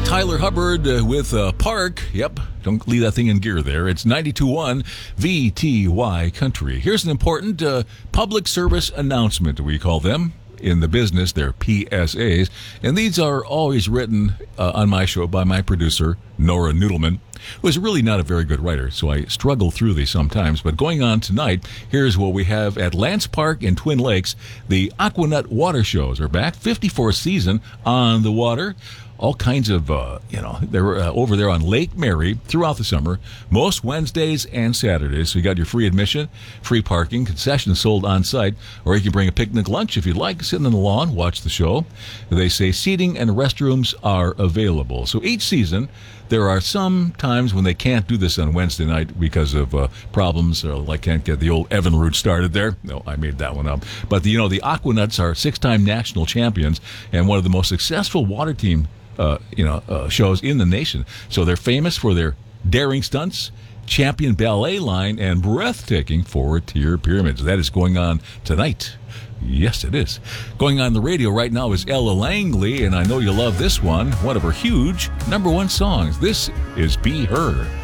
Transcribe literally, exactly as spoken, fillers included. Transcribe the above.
Tyler Hubbard uh, with uh, Park. Yep, don't leave that thing in gear there. It's ninety-two point one V T Y Country. Here's an important uh, public service announcement, we call them. In the business, they're P S As, and these are always written uh, on my show by my producer, Nora Noodleman, who is really not a very good writer, so I struggle through these sometimes. But going on tonight, here's what we have at Lance Park in Twin Lakes. The Aquanut Water Shows are back, fifty-fourth season on the water. All kinds of, uh, you know, they're uh, over there on Lake Mary throughout the summer, most Wednesdays and Saturdays. So you got your free admission, free parking, concessions sold on site, or you can bring a picnic lunch if you'd like, sit on the lawn, watch the show. They say seating and restrooms are available. So each season, there are some times when they can't do this on Wednesday night because of uh, problems, or like can't get the old Evan route started there. No, I made that one up. But, the, you know, the Aquanuts are six-time national champions and one of the most successful water team Uh, you know, uh, shows in the nation. So they're famous for their daring stunts, champion ballet line, and breathtaking four-tier pyramids. That is going on tonight. Yes, it is. Going on the radio right now is Ella Langley, and I know you love this one, one of her huge number one songs. This is Be Her.